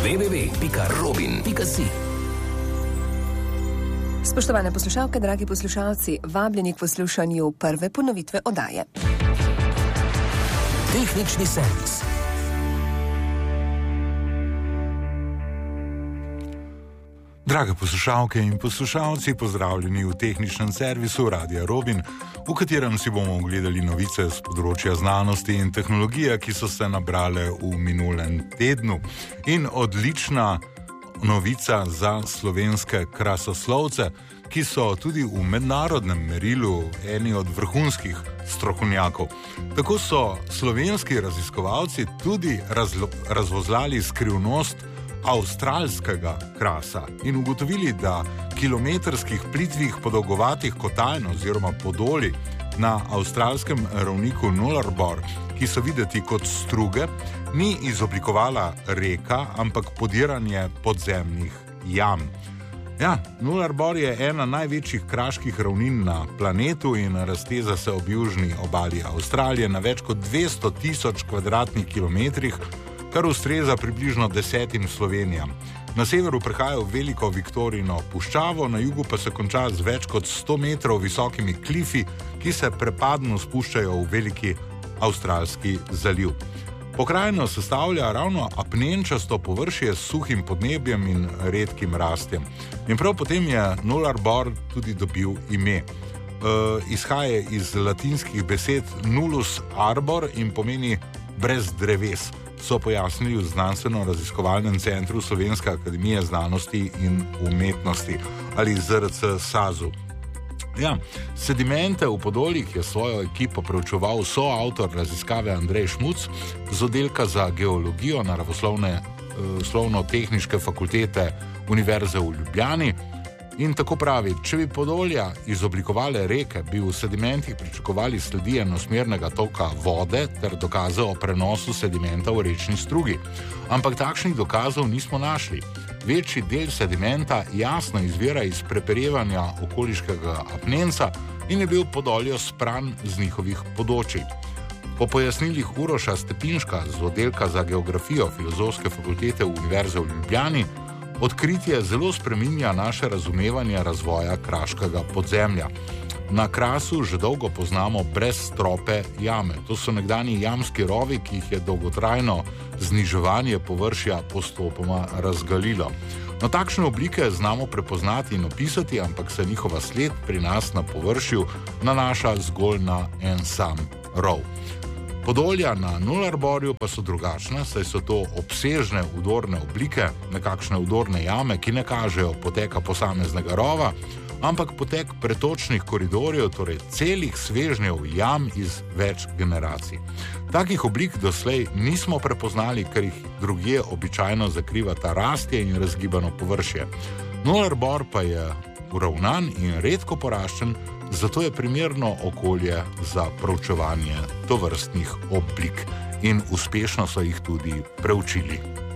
www.robin.si. Spoštovane poslušalke, dragi poslušalci, vabljeni k poslušanju prve ponovitve oddaje. Tehnični servis. Drage poslušalke in poslušalci, pozdravljeni v tehničnem servisu Radia Robin, v katerem si bomo ogledali novice z področja znanosti in tehnologije, ki so se nabrale v minulem tednu. In odlična novica za slovenske krasoslovce, ki so tudi v mednarodnem merilu eni od vrhunskih strokovnjakov. Tako so slovenski raziskovalci tudi razvozlali skrivnost avstralskega krasa in ugotovili, da kilometrskih plitvih podolgovatih kotalj oziroma podoli na avstralskem ravniku Nullarbor, ki so videti kot struge, ni izoblikovala reka, ampak podiranje podzemnih jam. Ja, Nullarbor je ena največjih kraških ravnin na planetu in razteza se ob južni obali Avstralije na več kot 200 tisoč kvadratnih kilometrih, kar ustreza približno 10 Slovenijam. Na severu prehaja v veliko Viktorijino puščavo, na jugu pa se konča z več kot 100 metrov visokimi klifi, ki se prepadno spuščajo v veliki avstralski zaliv. Pokrajino sestavlja ravno apnenčasto površje s suhim podnebjem in redkim rastjem. In prav potem je Nullarbor tudi dobil ime. Izhaja iz latinskih besed nullus arbor in pomeni brez dreves, so pojasnili v Znanstveno-raziskovalnem centru Slovenske akademije znanosti in umetnosti ali ZRC SAZU. Ja, sedimente v podoljih je svojo ekipo preučeval soavtor raziskave Andrej Šmuc z oddelka za geologijo Naravoslovno-tehniške fakultete Univerze v Ljubljani. In tako pravi, če bi podolja izoblikovale reke, bi v sedimentih pričakovali sledi enosmernega toka vode ter dokaze o prenosu sedimenta v rečni strugi. Ampak takšnih dokazov nismo našli. Večji del sedimenta jasno izvira iz preperevanja okoliškega apnenca in je bil podoljo spran z njihovih podočij. Po pojasnilih Uroša Stepinška z oddelka za geografijo Filozofske fakultete Univerze v Ljubljani, odkritje zelo spreminja naše razumevanje razvoja kraškega podzemlja. Na Krasu že dolgo poznamo brezstrope jame. To so nekdanji jamski rovi, ki jih je dolgotrajno zniževanje površja postopoma razgalilo. No, takšne oblike znamo prepoznati in opisati, ampak se njihova sled pri nas na površju nanaša zgolj na en sam rov. Podolja na Nullarborju pa so drugačna, saj so to obsežne udorne oblike, nekakšne udorne jame, ki ne kažejo poteka posameznega rova, ampak potek pretočnih koridorjev, torej celih svežnjev jam iz več generacij. Takih oblik doslej nismo prepoznali, ker jih drugje običajno zakrivata rastje in razgibano površje. Nullarbor pa je uravnan in redko poraščen, zato je primerno okolje za proučevanje tovrstnih oblik in uspešno so jih tudi preučili.